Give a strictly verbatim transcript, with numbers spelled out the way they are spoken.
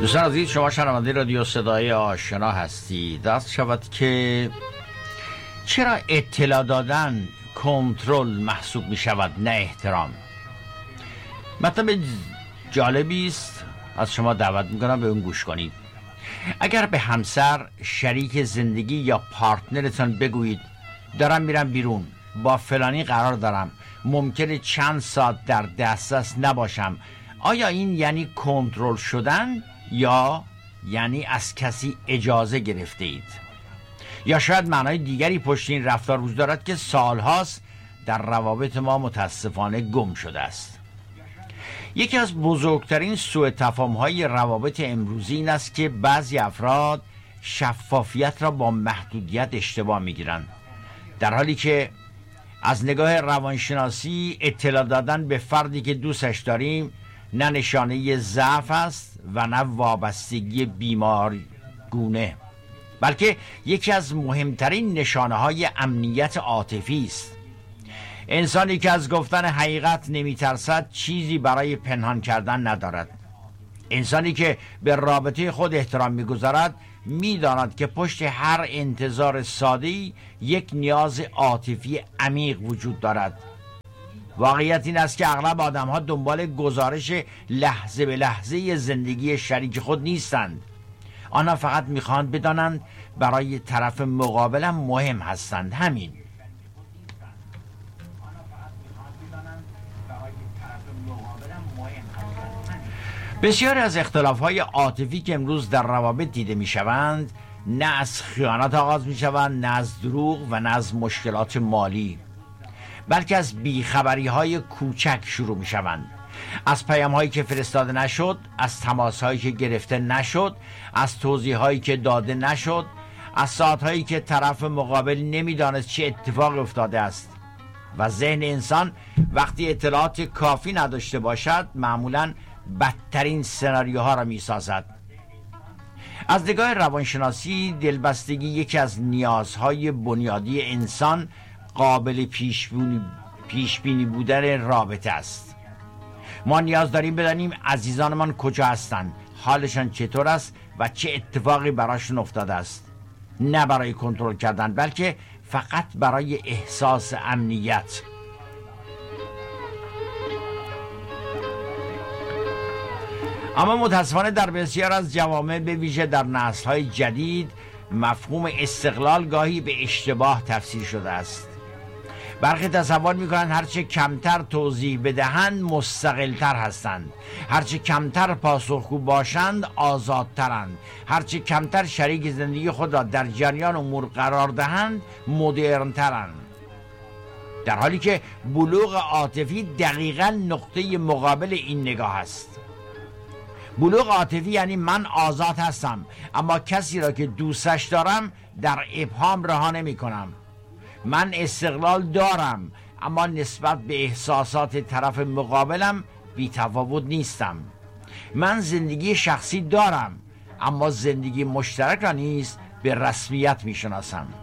دوستان عزیز، شما شنونده رادیو صدای آشنا هستید. دست شود که چرا اطلاع دادن کنترل محسوب می شود نه احترام؟ مطلب جالبی است، از شما دعوت می کنم به اون گوش کنید. اگر به همسر، شریک زندگی یا پارتنرتان بگویید دارم میرم بیرون، با فلانی قرار دارم، ممکنه چند ساعت در دسترس نباشم، آیا این یعنی کنترل شدن یا یعنی از کسی اجازه گرفته اید؟ یا شاید معنای دیگری پشت این رفتار وجود دارد که سالهاست در روابط ما متاسفانه گم شده است. یکی از بزرگترین سوء تفاهم‌های روابط امروزی این است که بعضی افراد شفافیت را با محدودیت اشتباه می‌گیرند، در حالی که از نگاه روانشناسی اطلاع دادن به فردی که دوستش داریم نه نشانه ضعف است و نه وابستگی بیمارگونه، بلکه یکی از مهمترین نشانه های امنیت عاطفی است. انسانی که از گفتن حقیقت نمیترسد چیزی برای پنهان کردن ندارد. انسانی که به رابطه خود احترام میگذارد میداند که پشت هر انتظار ساده‌ای یک نیاز عاطفی عمیق وجود دارد. واقعیت این است که اغلب آدم‌ها دنبال گزارش لحظه به لحظه زندگی شریک خود نیستند. آنها فقط می‌خواهند بدانند برای طرف مقابلم مهم هستند. همین. بسیاری از اختلاف‌های عاطفی که امروز در روابط دیده می‌شوند نه از خیانت آغاز می‌شوند، نه از دروغ و نه از مشکلات مالی، بلکه از بیخبری‌های کوچک شروع می‌شوند. از پیام‌هایی که فرستاده نشد، از تماس‌هایی که گرفته نشد، از توضیحاتی که داده نشد، از ساعت‌هایی که طرف مقابل نمی‌دانست چه اتفاقی افتاده است. و ذهن انسان وقتی اطلاعات کافی نداشته باشد معمولاً بدترین سناریوها را می‌سازد. از نگاه روانشناسی دلبستگی یکی از نیازهای بنیادی انسان قابل پیشبینی پیشبینی بودن رابطه است. ما نیاز داریم بدانیم عزیزانمان کجا هستند، حالشان چطور است و چه اتفاقی براشون افتاده است، نه برای کنترل کردن بلکه فقط برای احساس امنیت. اما متاسفانه در بسیار از جوامع به ویژه در نسل‌های جدید مفهوم استقلال گاهی به اشتباه تفسیر شده است. برخی تصور می‌کنند هرچه کمتر توضیح بدهند مستقل‌تر هستند، هرچه کمتر پاسخگو باشند آزادترند، هرچه کمتر شریک زندگی خود را در جریان امور قرار دهند مدرن‌ترند، در حالی که بلوغ عاطفی دقیقاً نقطه مقابل این نگاه است. بلوغ عاطفی یعنی من آزاد هستم اما کسی را که دوستش دارم در ابهام رها نمی کنم. من استقلال دارم اما نسبت به احساسات طرف مقابلم بی تفاوت نیستم. من زندگی شخصی دارم اما زندگی مشترک را نیز به رسمیت می شناسم.